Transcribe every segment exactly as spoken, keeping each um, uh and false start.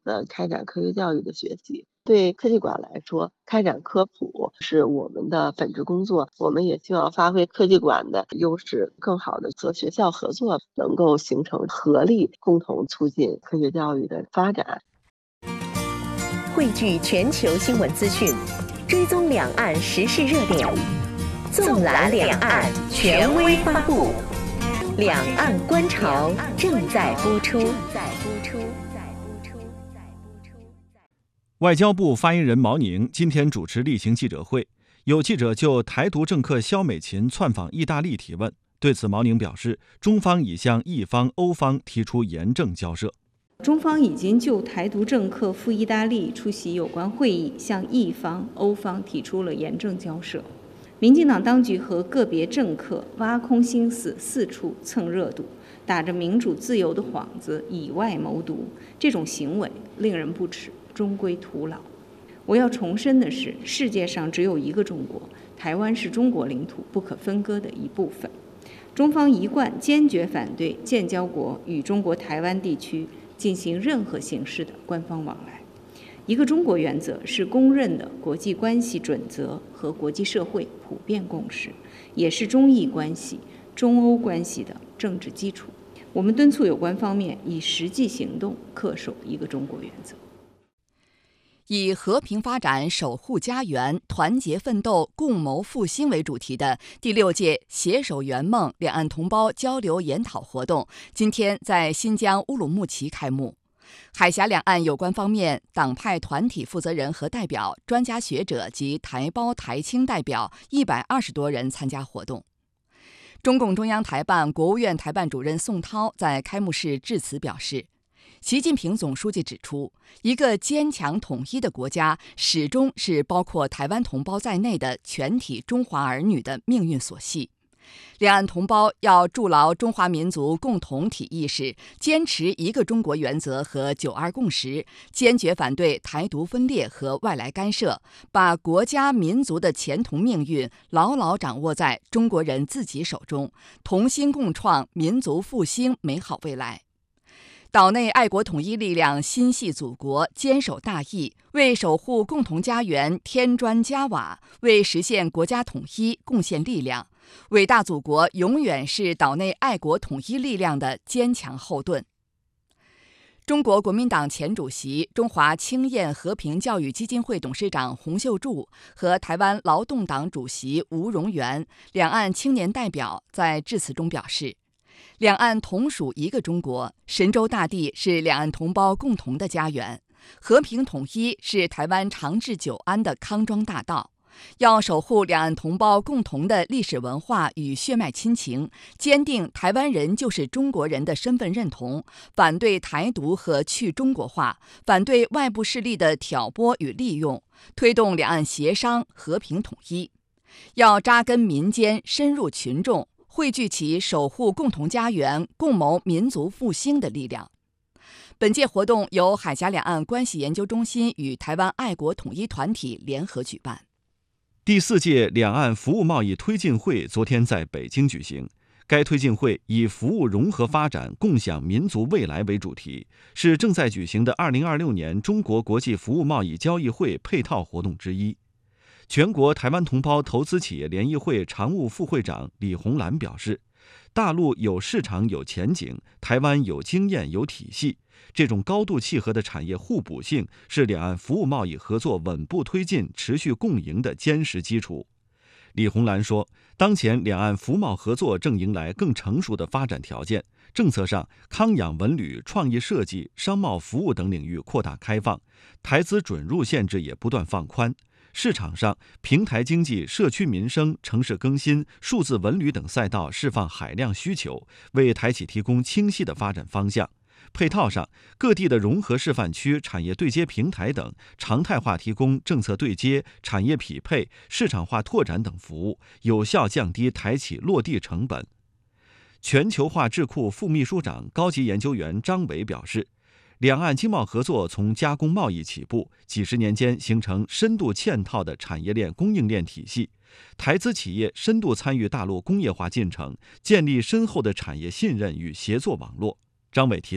的开展科学教育的学习。对科技馆来说，开展科普是我们的本职工作，我们也希望发挥科技馆的优势，更好的和学校合作，能够形成合力，共同促进科学教育的发展。 汇聚全球新闻资讯，追踪两岸时事热点，纵览两岸，权威发布。两岸观潮正在播出。 外交部发言人毛宁今天主持例行记者会，有记者就台独政客肖美琴窜访意大利提问。对此，毛宁表示，中方已向意方、欧方提出严正交涉。 中方已经就台独政客赴意大利出席有关会议，向意方、欧方提出了严正交涉。民进党当局和个别政客挖空心思，四处蹭热度，打着民主自由的幌子，以外谋独，这种行为令人不齿，终归徒劳。我要重申的是，世界上只有一个中国，台湾是中国领土不可分割的一部分。中方一贯坚决反对建交国与中国台湾地区进行任何形式的官方往来。一个中国原则是公认的国际关系准则和国际社会普遍共识，也是中意关系、中欧关系的政治基础。我们敦促有关方面以实际行动恪守一个中国原则。 以和平发展、守护家园、团结奋斗、共谋复兴为主题的第六届携手圆梦两岸同胞交流研讨活动今天在新疆乌鲁木齐开幕。海峡两岸有关方面党派团体负责人和代表、专家学者及台胞台青代表一百二十多人参加活动。中共中央台办、国务院台办主任宋涛在开幕式致辞表示，习近平总书记指出，一个坚强统一的国家始终是包括台湾同胞在内的全体中华儿女的命运所系。两岸同胞要筑牢中华民族共同体意识，坚持一个中国原则和九二共识，坚决反对台独分裂和外来干涉，把国家民族的前途命运牢牢掌握在中国人自己手中，同心共创民族复兴美好未来。岛内爱国统一力量心系祖国，坚守大义，为守护共同家园添砖加瓦，为实现国家统一贡献力量。伟大祖国永远是岛内爱国统一力量的坚强后盾。中国国民党前主席、中华青燕和平教育基金会董事长洪秀柱和台湾劳动党主席吴荣元两岸青年代表在致辞中表示，两岸同属一个中国，神州大地是两岸同胞共同的家园，和平统一是台湾长治久安的康庄大道。要守护两岸同胞共同的历史文化与血脉亲情，坚定台湾人就是中国人的身份认同，反对台独和去中国化，反对外部势力的挑拨与利用，推动两岸协商和平统一。要扎根民间，深入群众，汇聚起守护共同家园、共谋民族复兴的力量。本届活动由海峡两岸关系研究中心与台湾爱国统一团体联合举办。 第四届两岸服务贸易推进会昨天在北京举行。该推进会以服务融合发展、共享民族未来为主题，是正在举行的二零二六年中国国际服务贸易交易会配套活动之一。全国台湾同胞投资企业联谊会常务副会长李洪兰表示，大陆有市场有前景，台湾有经验有体系，这种高度契合的产业互补性是两岸服务贸易合作稳步推进、持续共赢的坚实基础。李洪兰说，当前两岸服贸合作正迎来更成熟的发展条件，政策上康养文旅、创意设计、商贸服务等领域扩大开放，台资准入限制也不断放宽。市场上，平台经济、社区民生、城市更新、数字文旅等赛道释放海量需求，为台企提供清晰的发展方向。配套上，各地的融合示范区、产业对接平台等常态化提供政策对接、产业匹配、市场化拓展等服务，有效降低台企落地成本。全球化智库副秘书长、高级研究员张伟表示，两岸经贸合作从加工贸易起步，几十年间形成深度嵌套的产业链供应链体系，台资企业深度参与大陆工业化进程，建立深厚的产业信任与协作网络。张伟提到，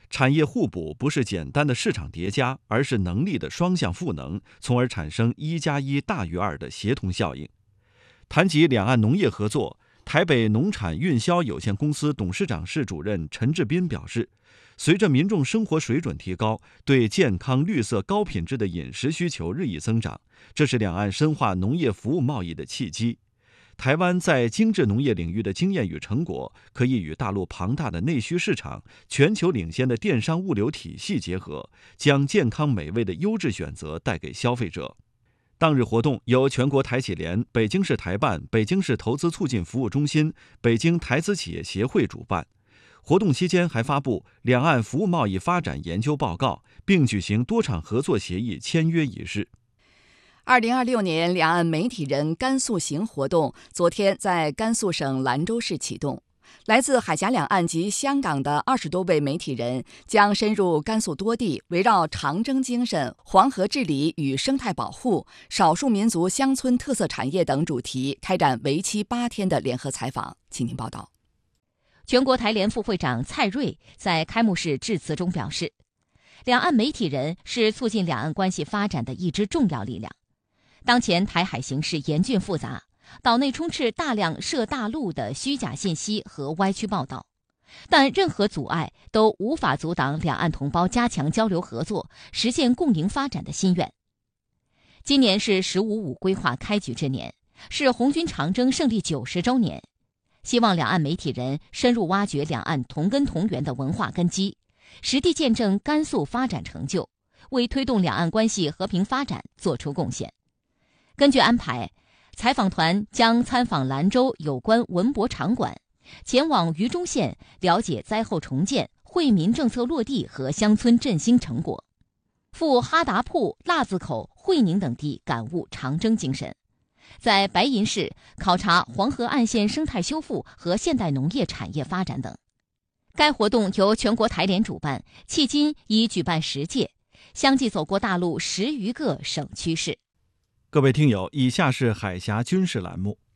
产业互补不是简单的市场叠加，而是能力的双向赋能，从而产生一加一大于二的协同效应。谈及两岸农业合作，台北农产运销有限公司董事长室主任陈志斌表示，随着民众生活水准提高，对健康、绿色、高品质的饮食需求日益增长，这是两岸深化农业服务贸易的契机。台湾在精致农业领域的经验与成果，可以与大陆庞大的内需市场、全球领先的电商物流体系结合，将健康美味的优质选择带给消费者。当日活动由全国台企联、北京市台办、北京市投资促进服务中心、北京台资企业协会主办。活动期间还发布两岸服务贸易发展研究报告，并举行多场合作协议签约仪式。 二零二六年两岸媒体人甘肃行活动昨天在甘肃省兰州市启动。来自海峡两岸及香港的二十多位媒体人将深入甘肃多地，围绕长征精神、黄河治理与生态保护、少数民族乡村特色产业等主题，开展为期八天的联合采访。请听报道。 全国台联副会长蔡瑞在开幕式致辞中表示，两岸媒体人是促进两岸关系发展的一支重要力量。当前台海形势严峻复杂，岛内充斥大量涉大陆的虚假信息和歪曲报道，但任何阻碍都无法阻挡两岸同胞加强交流合作、实现共赢发展的心愿。今年是“十五五”规划开局之年，是红军长征胜利九十周年。希望两岸媒体人深入挖掘两岸同根同源的文化根基，实地见证甘肃发展成就，为推动两岸关系和平发展做出贡献。根据安排，采访团将参访兰州有关文博场馆，前往榆中县了解灾后重建、惠民政策落地和乡村振兴成果，赴哈达铺、腊子口、会宁等地感悟长征精神，在白银市考察黄河岸线生态修复和现代农业产业发展等。该活动由全国台联主办，迄今已举办十届，相继走过大陆十余个省区市。 各位听友，以下是海峡军事栏目。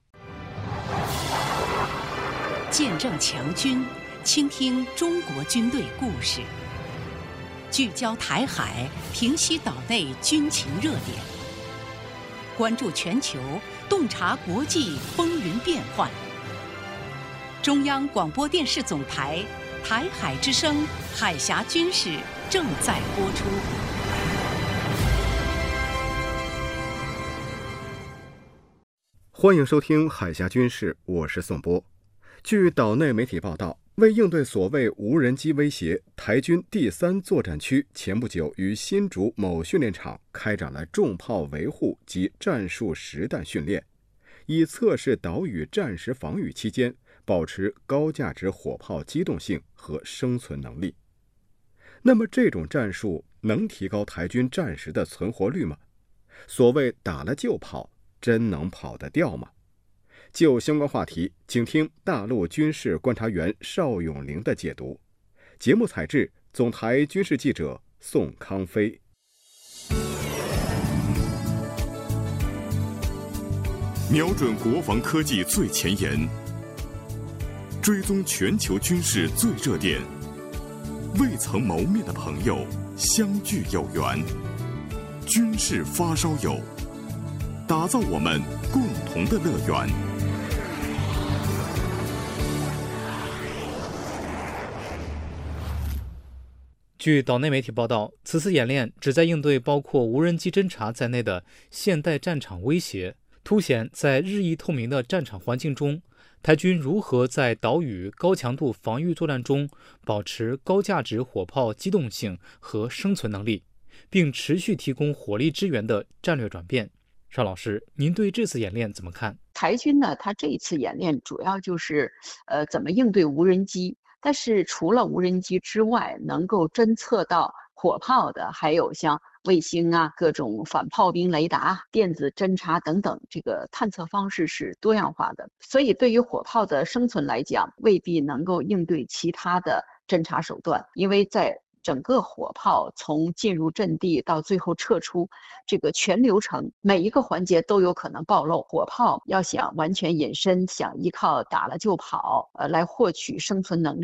见证强军，倾听中国军队故事，聚焦台海，平息岛内军情热点，关注全球，洞察国际风云变幻。中央广播电视总台台海之声海峡军事正在播出。 欢迎收听海峡军事，我是宋波。据岛内媒体报道，为应对所谓无人机威胁，台军第三作战区前不久于新竹某训练场开展了重炮维护及战术实弹训练，以测试岛屿战时防御期间保持高价值火炮机动性和生存能力。那么这种战术能提高台军战时的存活率吗？所谓打了就跑，真能跑得掉吗？就相关话题，请听大陆军事观察员邵永玲的解读。节目采制总台军事记者宋康飞。 瞄准国防科技最前沿，追踪全球军事最热点，未曾谋面的朋友相聚有缘，军事发烧友，打造我们共同的乐园。 据岛内媒体报道，此次演练旨在应对包括无人机侦察在内的现代战场威胁，凸显在日益透明的战场环境中，台军如何在岛屿高强度防御作战中保持高价值火炮机动性和生存能力，并持续提供火力支援的战略转变。邵老师，您对这次演练怎么看？ 台军呢，它这一次演练主要就是呃怎么应对无人机，但是除了无人机之外，能够侦测到火炮的还有像卫星啊、各种反炮兵雷达、电子侦察等等，这个探测方式是多样化的。所以对于火炮的生存来讲，未必能够应对其他的侦察手段，因为在整个火炮从进入阵地到最后撤出，这个全流程每一个环节都有可能暴露。火炮要想完全隐身，想依靠打了就跑呃来获取生存能力，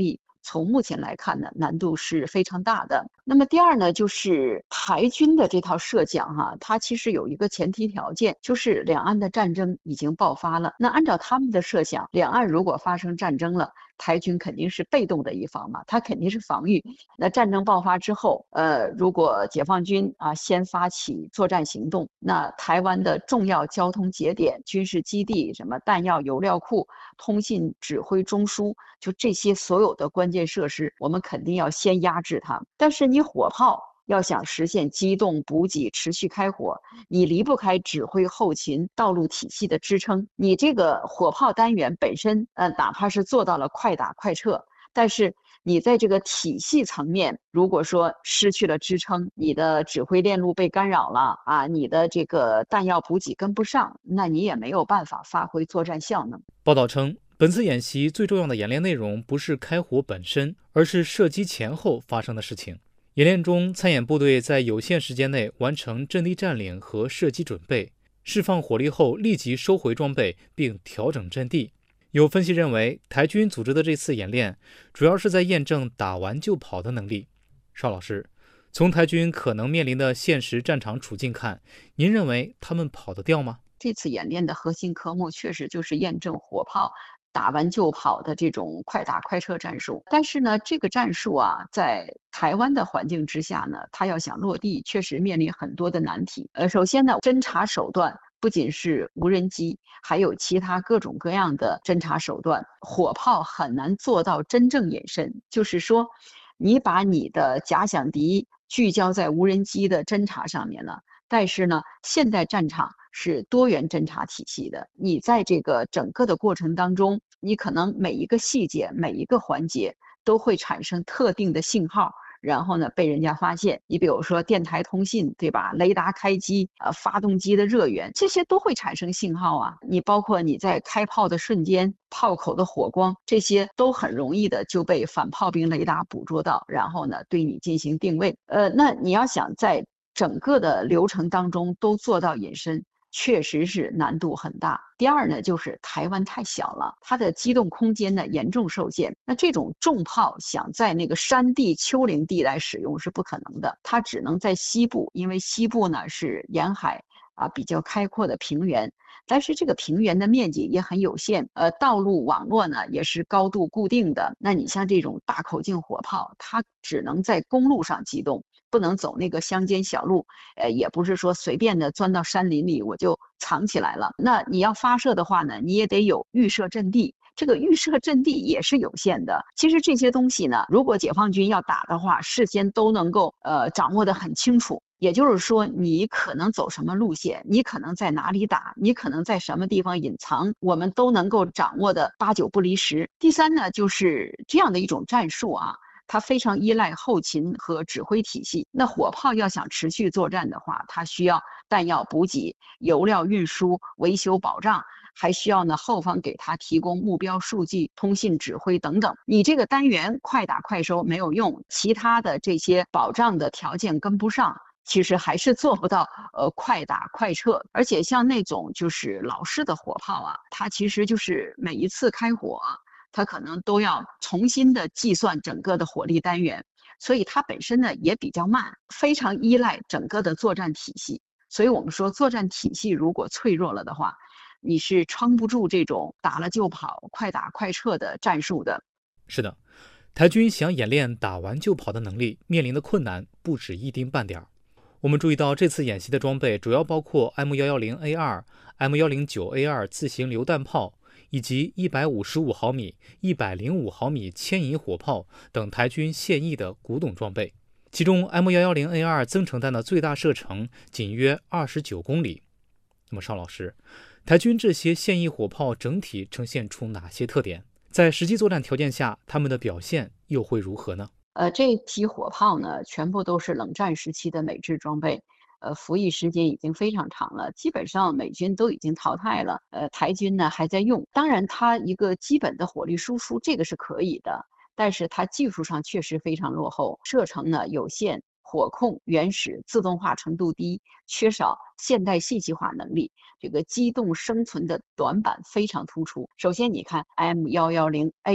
从目前来看呢，难度是非常大的。那么第二呢，就是台军的这套设想哈、啊，它其实有一个前提条件，就是两岸的战争已经爆发了。那按照他们的设想，两岸如果发生战争了，台军肯定是被动的一方嘛，它肯定是防御。那战争爆发之后，呃，如果解放军啊先发起作战行动，那台湾的重要交通节点、军事基地、什么弹药油料库、通信指挥中枢，就这些所有的关键设施，我们肯定要先压制它。但是你火炮要想实现机动补给、持续开火，你离不开指挥后勤道路体系的支撑。你这个火炮单元本身，呃，哪怕是做到了快打快撤，但是你在这个体系层面，如果说失去了支撑，你的指挥链路被干扰了啊，你的这个弹药补给跟不上，那你也没有办法发挥作战效能。 报道称，本次演习最重要的演练内容不是开火本身，而是射击前后发生的事情。演练中，参演部队在有限时间内完成阵地占领和射击准备，释放火力后立即收回装备并调整阵地。有分析认为，台军组织的这次演练主要是在验证打完就跑的能力。邵老师，从台军可能面临的现实战场处境看，您认为他们跑得掉吗？ 这次演练的核心科目确实就是验证火炮打完就跑的这种快打快撤战术，但是呢，这个战术啊，在台湾的环境之下呢，它要想落地，确实面临很多的难题。呃，首先呢，侦察手段不仅是无人机，还有其他各种各样的侦察手段，火炮很难做到真正隐身。就是说，你把你的假想敌聚焦在无人机的侦察上面了，但是呢，现代战场是多元侦察体系的，你在这个整个的过程当中，你可能每一个细节、每一个环节都会产生特定的信号，然后呢被人家发现。你比如说电台通信，对吧？雷达开机，呃，发动机的热源，这些都会产生信号啊。你包括你在开炮的瞬间，炮口的火光，这些都很容易的就被反炮兵雷达捕捉到，然后呢对你进行定位。呃，那你要想在整个的流程当中都做到隐身，确实是难度很大。第二呢，就是台湾太小了，它的机动空间呢严重受限。那这种重炮想在那个山地、丘陵地来使用是不可能的，它只能在西部，因为西部呢是沿海啊比较开阔的平原，但是这个平原的面积也很有限，呃，道路网络呢也是高度固定的。那你像这种大口径火炮，它只能在公路上机动，不能走那个乡间小路，呃，也不是说随便的钻到山林里我就藏起来了。那你要发射的话呢，你也得有预设阵地，这个预设阵地也是有限的。其实这些东西呢，如果解放军要打的话，事先都能够呃掌握得很清楚。也就是说，你可能走什么路线，你可能在哪里打，你可能在什么地方隐藏，我们都能够掌握的八九不离十。第三呢，就是这样的一种战术啊，它非常依赖后勤和指挥体系。那火炮要想持续作战的话，它需要弹药补给、油料运输、维修保障，还需要呢后方给它提供目标数据、通信指挥等等。你这个单元快打快收没有用，其他的这些保障的条件跟不上，其实还是做不到呃快打快撤。而且像那种就是老式的火炮啊，它其实就是每一次开火，它可能都要重新的计算整个的火力单元，所以它本身呢也比较慢，非常依赖整个的作战体系。所以我们说，作战体系如果脆弱了的话，你是撑不住这种打了就跑、快打快撤的战术的。 是的，台军想演练打完就跑的能力，面临的困难不止一丁半点儿。我们注意到，这次演习的装备主要包括 M 一一零 A 二、M 一零九 A 二 自行榴弹炮，以及一百五十五毫米、一百零五毫米牵引火炮等台军现役的古董装备。其中 M 一一零 A 二 增程弹的最大射程仅约二十九公里。那么邵老师，台军这些现役火炮整体呈现出哪些特点？在实际作战条件下，他们的表现又会如何呢？ 呃，这一批火炮呢，全部都是冷战时期的美制装备，呃，服役时间已经非常长了，基本上美军都已经淘汰了，呃，台军呢还在用。当然，它一个基本的火力输出，这个是可以的，但是它技术上确实非常落后，射程呢有限，火控原始，自动化程度低，缺少现代信息化能力，这个机动生存的短板非常突出。首先，你看 M 一一零 A 二。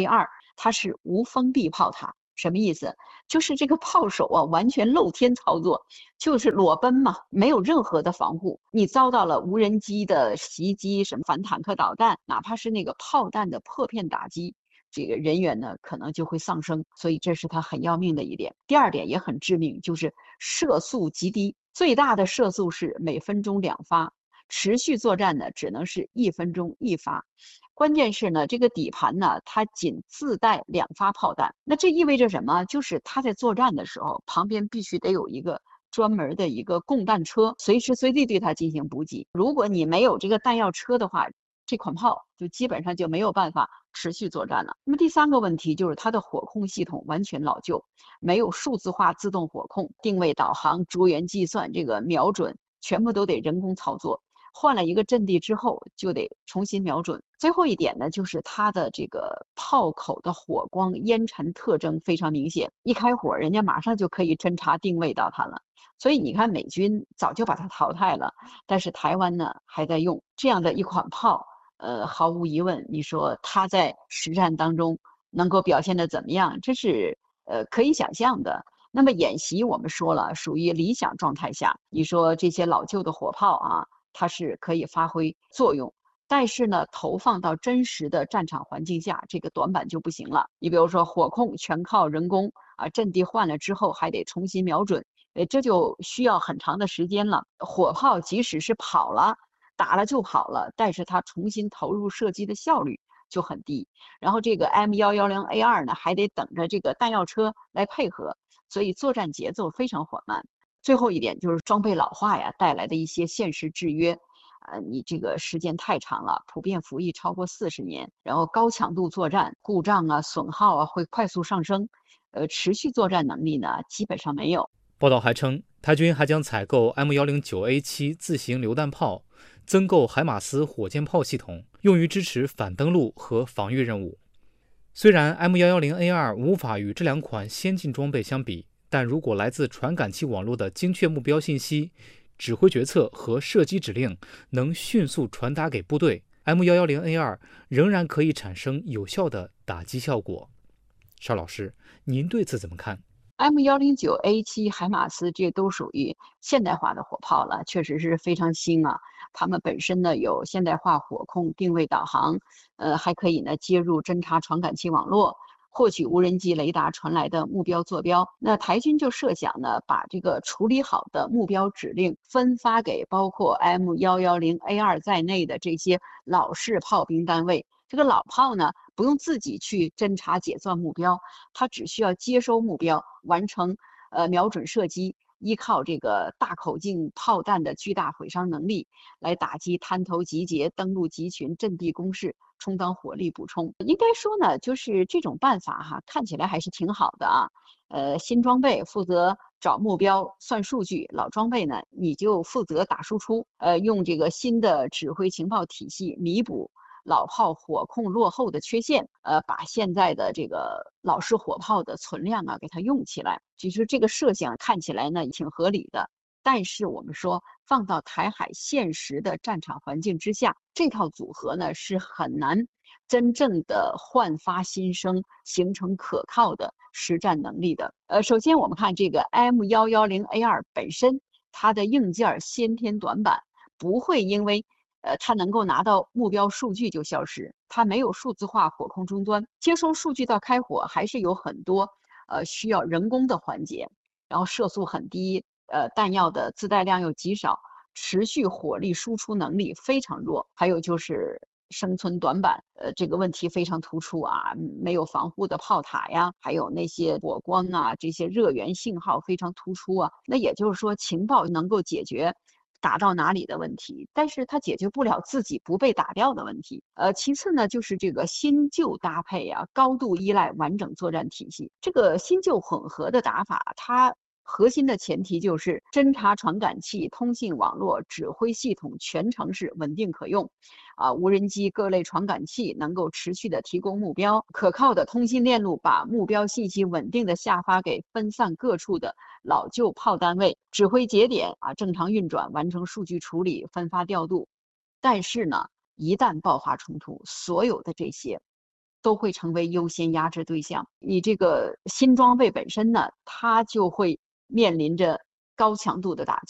它是无封闭炮塔。什么意思？就是这个炮手啊，完全露天操作，就是裸奔嘛，没有任何的防护。你遭到了无人机的袭击，什么反坦克导弹，哪怕是那个炮弹的破片打击，这个人员呢可能就会丧生。所以这是它很要命的一点。第二点也很致命，就是射速极低，最大的射速是每分钟两发，持续作战呢只能是一分钟一发。关键是呢，这个底盘呢，它仅自带两发炮弹。那这意味着什么？就是它在作战的时候，旁边必须得有一个专门的一个供弹车，随时随地对它进行补给。如果你没有这个弹药车的话，这款炮就基本上就没有办法持续作战了。那么第三个问题就是它的火控系统完全老旧，没有数字化自动火控，定位导航、着眼计算、这个瞄准，全部都得人工操作。换了一个阵地之后，就得重新瞄准。最后一点呢，就是它的这个炮口的火光、烟尘特征非常明显，一开火，人家马上就可以侦察定位到它了。所以你看，美军早就把它淘汰了，但是台湾呢还在用这样的一款炮。呃，毫无疑问，你说它在实战当中能够表现得怎么样？这是呃可以想象的。那么演习我们说了，属于理想状态下，你说这些老旧的火炮啊，它是可以发挥作用，但是呢，投放到真实的战场环境下，这个短板就不行了。你比如说火控全靠人工啊，阵地换了之后还得重新瞄准，呃，这就需要很长的时间了。火炮即使是跑了，打了就跑了，但是它重新投入射击的效率就很低。然后这个 M 一一零 A 二 呢，还得等着这个弹药车来配合，所以作战节奏非常缓慢。最后一点就是装备老化呀带来的一些现实制约，呃，你这个时间太长了，普遍服役超过四十年，然后高强度作战，故障啊、损耗啊会快速上升，呃，持续作战能力呢基本上没有。 报道还称，台军还将采购 M 一零九 A 七 自行榴弹炮，增购海马斯火箭炮系统，用于支持反登陆和防御任务。虽然 M 一一零 A 二 无法与这两款先进装备相比，但如果来自传感器网络的精确目标信息、指挥决策和射击指令能迅速传达给部队， M 一一零 A 二 仍然可以产生有效的打击效果。邵老师，您对此怎么看？ M 一零九 A 七 海马斯这都属于现代化的火炮了，确实是非常新啊。它们本身呢有现代化火控、定位导航，呃，还可以呢接入侦察传感器网络，获取无人机雷达传来的目标坐标。那台军就设想呢，把这个处理好的目标指令分发给包括 M 一一零 A 二 在内的这些老式炮兵单位。这个老炮呢，不用自己去侦察解算目标，它只需要接收目标，完成呃瞄准射击，依靠这个大口径炮弹的巨大毁伤能力来打击滩头集结、登陆集群、阵地攻势，充当火力补充。应该说呢，就是这种办法哈，看起来还是挺好的啊。呃，新装备负责找目标、算数据，老装备呢你就负责打输出。呃，用这个新的指挥情报体系弥补老炮火控落后的缺陷，呃，把现在的这个老式火炮的存量啊给它用起来。其实这个设想看起来呢挺合理的，但是我们说放到台海现实的战场环境之下，这套组合呢是很难真正的焕发新生，形成可靠的实战能力的。呃，首先我们看这个 M 一一零 A 二 本身，它的硬件先天短板，不会因为呃，它能够拿到目标数据就消失，它没有数字化火控终端，接收数据到开火还是有很多呃需要人工的环节，然后射速很低，呃，弹药的自带量又极少，持续火力输出能力非常弱，还有就是生存短板，呃，这个问题非常突出啊，没有防护的炮塔呀，还有那些火光啊，这些热源信号非常突出啊，那也就是说情报能够解决打到哪里的问题，但是它解决不了自己不被打掉的问题。呃，其次呢，就是这个新旧搭配啊，高度依赖完整作战体系。这个新旧混合的打法，它核心的前提就是侦察传感器、通信网络、指挥系统全程是稳定可用，啊，无人机各类传感器能够持续的提供目标，可靠的通信链路把目标信息稳定的下发给分散各处的老旧炮单位，指挥节点啊正常运转，完成数据处理、分发调度。但是呢，一旦爆发冲突，所有的这些都会成为优先压制对象。你这个新装备本身呢，它就会面临着高强度的打击。